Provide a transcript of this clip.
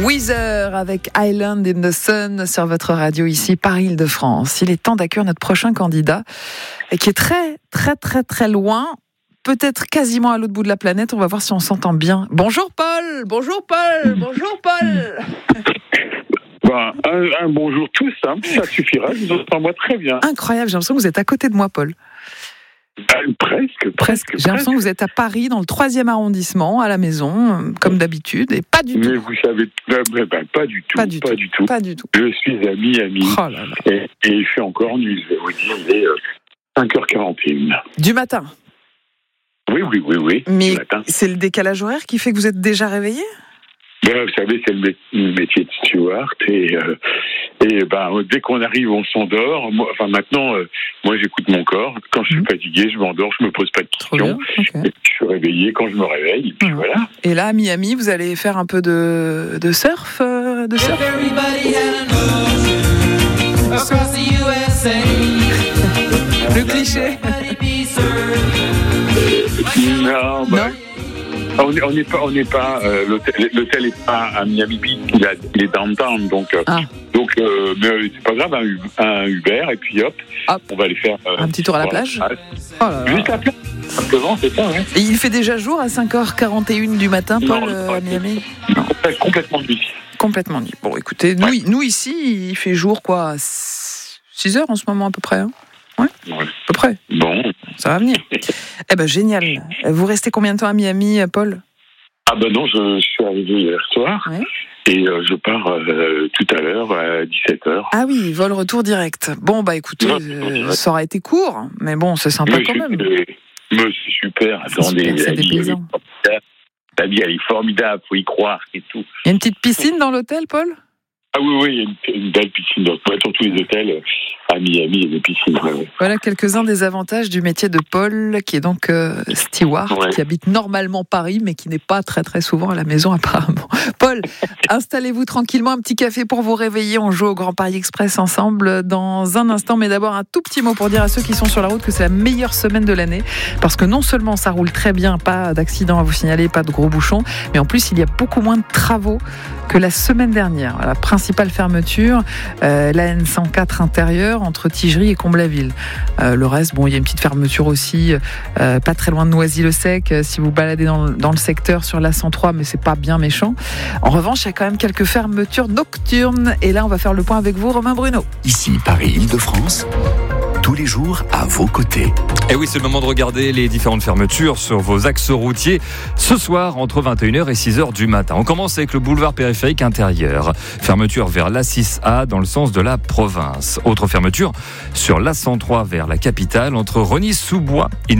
Weezer avec Island in the Sun sur votre radio ici, Paris-Île-de-France. Il est temps d'accueillir notre prochain candidat qui est très loin, peut-être quasiment à l'autre bout de la planète. On va voir si on s'entend bien. Bonjour Paul. Un bonjour tout simple, ça suffira, je vous entends moi très bien. Incroyable, j'ai l'impression que vous êtes à côté de moi Paul. Presque. J'ai l'impression que vous êtes à Paris, dans le 3e arrondissement, à la maison, comme d'habitude, et pas du tout. Mais vous savez, pas du tout. Je suis à Miami, et il fait encore nuit, je vais vous dire, il est 5h41. Du matin? Oui. Mais du matin. C'est le décalage horaire qui fait que vous êtes déjà réveillé? Vous savez, c'est le métier de steward, et dès qu'on arrive, on s'endort. Maintenant, j'écoute mon corps. Quand je suis fatigué, je m'endors, je me pose pas de questions. Okay. Et puis, je suis réveillé quand je me réveille, et puis voilà. Et là, à Miami, vous allez faire un peu de surf, Le cliché. Non. On n'est pas l'hôtel est pas à Miami Beach, il est downtown, donc mais c'est pas grave, un Uber et puis hop, on va aller faire un petit tour à la plage. Juste la plage, simplement, c'est ça. Ouais. Et il fait déjà jour à 5h41 du matin, Paul, à Miami? Complètement nuit. Complètement nuit. Bon, écoutez, nous ici, il fait jour quoi, 6h en ce moment à peu près. Ouais. À peu près. Bon. Ça va venir. Génial. Vous restez combien de temps à Miami, Paul? Non, je suis arrivé hier soir. Ouais. Et je pars tout à l'heure à 17h. Ah oui, vol retour direct. Bon, écoutez, ça aurait été court, mais bon, c'est sympa quand même. C'est super. Attendez, c'est déplaisant. La vie, elle est formidable, faut y croire et tout. Il y a une petite piscine dans l'hôtel, Paul? Ah oui, il y a une belle piscine. Dans tous les hôtels à Miami, il y a des piscines. Ouais. Voilà quelques-uns des avantages du métier de Paul, qui est donc steward, qui habite normalement Paris, mais qui n'est pas très souvent à la maison apparemment. Paul, installez-vous tranquillement, un petit café pour vous réveiller. On joue au Grand Paris Express ensemble dans un instant, mais d'abord un tout petit mot pour dire à ceux qui sont sur la route que c'est la meilleure semaine de l'année, parce que non seulement ça roule très bien, pas d'accident à vous signaler, pas de gros bouchons, mais en plus il y a beaucoup moins de travaux que la semaine dernière. La principale fermeture, la N104 intérieure entre Tigerie et Comblaville. Le reste, il y a une petite fermeture aussi, pas très loin de Noisy-le-Sec, si vous baladez dans le secteur sur la 103, mais c'est pas bien méchant. En revanche, il y a quand même quelques fermetures nocturnes, et là, on va faire le point avec vous, Romain Bruno. Ici, Paris-Île-de-France. Tous les jours à vos côtés. Et oui, c'est le moment de regarder les différentes fermetures sur vos axes routiers ce soir entre 21h et 6h du matin. On commence avec le boulevard périphérique intérieur. Fermeture vers l'A6A dans le sens de la province. Autre fermeture sur l'A103 vers la capitale entre Rosny-sous-Bois et